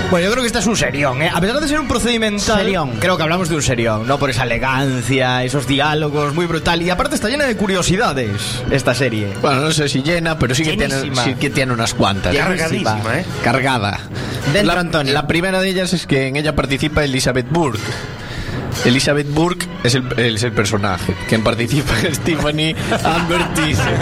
Bueno, yo creo que este es un serión, ¿eh? A pesar de ser un procedimental, serión. Creo que hablamos de un serión, ¿no? Por esa elegancia, esos diálogos, muy brutal. Y aparte está llena de curiosidades esta serie. Bueno, no sé si llena, pero sí que tiene unas cuantas. Cargadísima, ¿eh? Cargada. Dentro, Antonio. La primera de ellas es que en ella participa Elizabeth Burke. Elizabeth Burke es el personaje. Quien participa es Tiffany Amber Thiessen.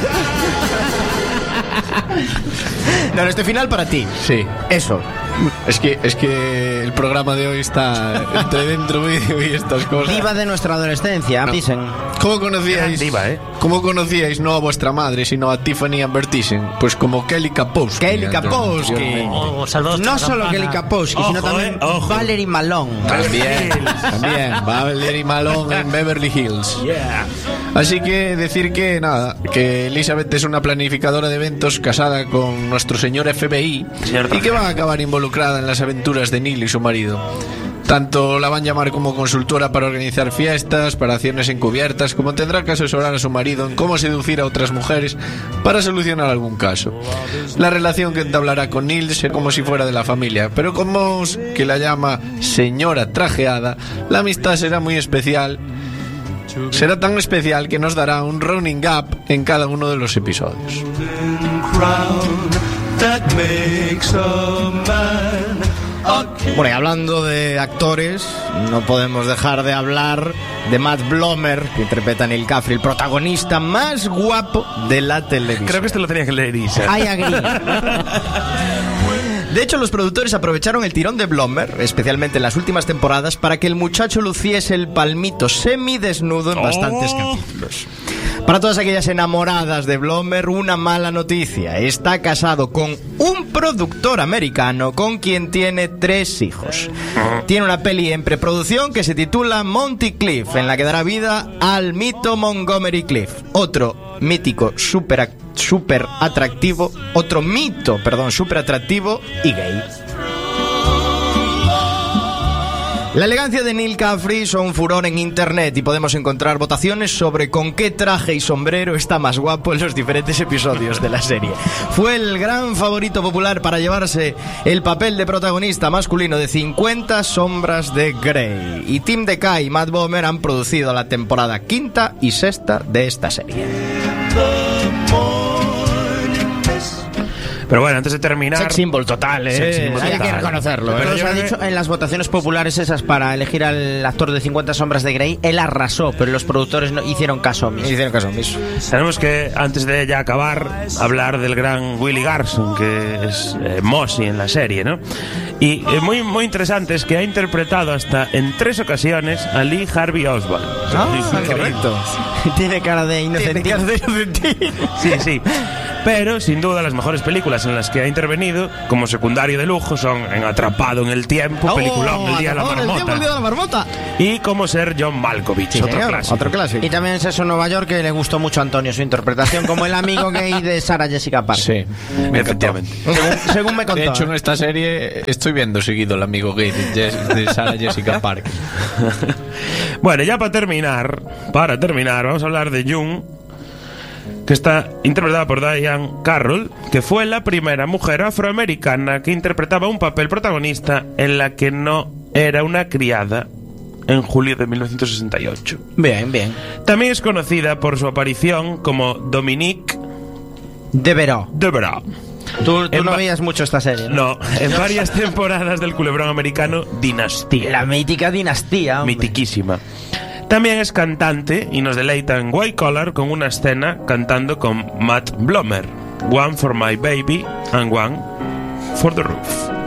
No, este final para ti. Sí. Eso. Es que el programa de hoy está entre dentro vídeo y estas cosas. Diva de nuestra adolescencia, No. Thyssen. ¿Cómo conocíais? Diva, ¿eh? ¿Cómo conocíais no a vuestra madre, sino a Tiffany Amber Thiessen? Pues como Kelly Kapowski. Kelly Kapowski. No solo Kelly Kapowski, sino también Valerie Malone. También. Valerie Malone en Beverly Hills. Así que decir que nada, que Elizabeth es una planificadora de eventos casada con nuestro señor FBI y que va a acabar involucrada en las aventuras de Neil y su marido. Tanto la van a llamar como consultora para organizar fiestas, para acciones encubiertas, como tendrá que asesorar a su marido en cómo seducir a otras mujeres para solucionar algún caso. La relación que entablará con Neil será como si fuera de la familia, pero con Moss, que la llama señora trajeada, la amistad será muy especial. Será tan especial que nos dará un running gap en cada uno de los episodios. Bueno, y hablando de actores, no podemos dejar de hablar de Matt Blomer, que interpreta a Neil Caffrey, el protagonista más guapo de la televisión. Creo que esto lo tenía que leer Isa. I agree. De hecho, los productores aprovecharon el tirón de Blomer, especialmente en las últimas temporadas, para que el muchacho luciese el palmito semidesnudo en bastantes capítulos. Para todas aquellas enamoradas de Blomer, una mala noticia. Está casado con un productor americano con quien tiene 3 hijos. Tiene una peli en preproducción que se titula Monty Cliff, en la que dará vida al mito Montgomery Cliff. Otro mítico súper atractivo y gay. La elegancia de Neil Caffrey son furor en internet y podemos encontrar votaciones sobre con qué traje y sombrero está más guapo en los diferentes episodios de la serie. Fue el gran favorito popular para llevarse el papel de protagonista masculino de 50 sombras de Grey. Y Tim DeKay y Matt Bomer han producido la temporada 5ª y 6ª de esta serie. Pero bueno, antes de terminar... Sex symbol total, Sex symbol hay total. que reconocerlo. Pero Pero yo se ha creo dicho en las votaciones populares esas para elegir al actor de 50 sombras de Grey, él arrasó, pero los productores no hicieron caso omiso. Hicieron caso omiso. Tenemos que, antes de ya acabar, hablar del gran Willie Garson, que es Mossy en la serie, ¿no? Y muy, muy interesante es que ha interpretado hasta en 3 ocasiones a Lee Harvey Oswald. Correcto. Tiene cara de inocente. Sí, sí. Pero, sin duda, las mejores películas en las que ha intervenido como secundario de lujo son en Atrapado en el Tiempo, peliculón El Día de la Marmota, y Cómo ser John Malkovich, Sí, otro señor, clásico. otro clásico. Y también en Sexo en Nueva York, que le gustó mucho a Antonio su interpretación como el amigo gay de Sarah Jessica Parker. Sí, Efectivamente. Según me contó. De hecho, en esta serie estoy viendo seguido el amigo gay de Sarah Jessica Parker. Bueno, ya para terminar, vamos a hablar de June, que está interpretada por Diane Carroll, que fue la primera mujer afroamericana que interpretaba un papel protagonista en la que no era una criada, en julio de 1968. Bien, bien. También es conocida por su aparición como Dominique Devereux. Devereux. Tú no veías mucho esta serie, ¿no? No, en varias temporadas del culebrón americano Dinastía. La mítica Dinastía, hombre. Mitiquísima. También es cantante y nos deleita en White Collar con una escena cantando con Matt Blomer, One for My Baby and One for the Roof.